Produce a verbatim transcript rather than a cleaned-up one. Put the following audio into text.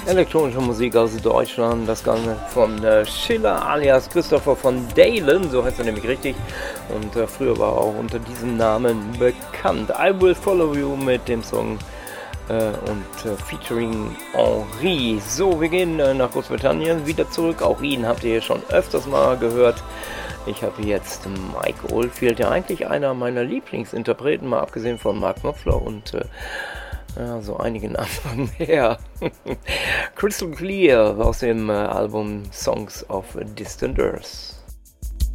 Elektronische Musik aus Deutschland, das Ganze von äh, Schiller alias Christopher von Dalen, so heißt er nämlich richtig, und äh, früher war er auch unter diesem Namen bekannt. I Will Follow You mit dem Song äh, und äh, featuring Henri. So, wir gehen äh, nach Großbritannien wieder zurück, auch ihn habt ihr schon öfters mal gehört. Ich habe jetzt Mike Oldfield, ja eigentlich einer meiner Lieblingsinterpreten, mal abgesehen von Mark Knopfler und äh, ja, so einigen anderen mehr. Crystal Clear aus dem äh, Album Songs of Distant Earth.